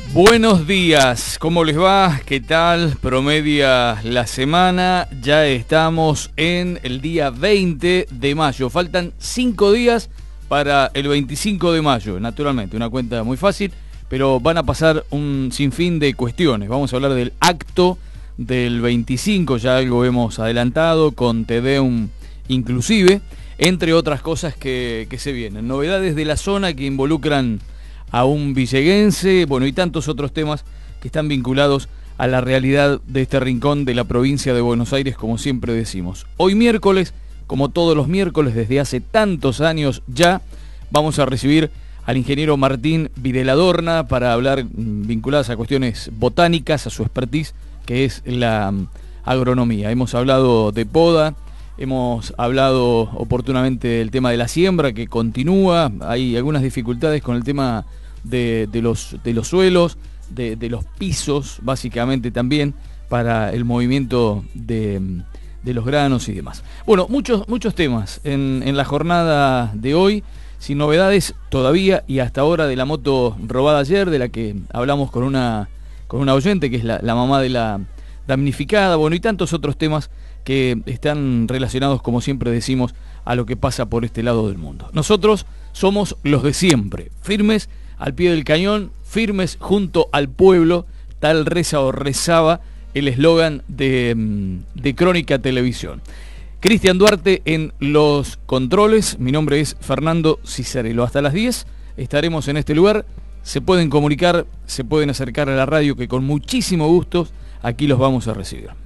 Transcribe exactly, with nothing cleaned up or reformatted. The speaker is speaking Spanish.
Buenos días, ¿cómo les va? ¿Qué tal? Promedia la semana, ya estamos en el día veinte de mayo, faltan cinco días para el veinticinco de mayo, naturalmente, una cuenta muy fácil, pero van a pasar un sinfín de cuestiones. Vamos a hablar del acto del veinticinco, ya algo hemos adelantado, con Te Deum inclusive, entre otras cosas que, que se vienen. Novedades de la zona que involucran a un villeguense, bueno, y tantos otros temas que están vinculados a la realidad de este rincón de la provincia de Buenos Aires, como siempre decimos. Hoy miércoles, como todos los miércoles desde hace tantos años ya, vamos a recibir al ingeniero Martín Videladorna para hablar vinculadas a cuestiones botánicas, a su expertise, que es la agronomía. Hemos hablado de poda, hemos hablado oportunamente del tema de la siembra, que continúa, hay algunas dificultades con el tema de, de, los, de los suelos, de, de los pisos, básicamente también, para el movimiento de, de los granos y demás. Bueno, muchos, muchos temas en, en la jornada de hoy, sin novedades todavía, y hasta ahora de la moto robada ayer, de la que hablamos con una, con una oyente, que es la, la mamá de la damnificada, bueno, y tantos otros temas que están relacionados, como siempre decimos, a lo que pasa por este lado del mundo. Nosotros somos los de siempre, firmes al pie del cañón, firmes junto al pueblo, tal reza o rezaba el eslogan de, de Crónica Televisión. Cristian Duarte en los controles, mi nombre es Fernando Cicerelo. Hasta las diez estaremos en este lugar, se pueden comunicar, se pueden acercar a la radio, que con muchísimo gusto aquí los vamos a recibir.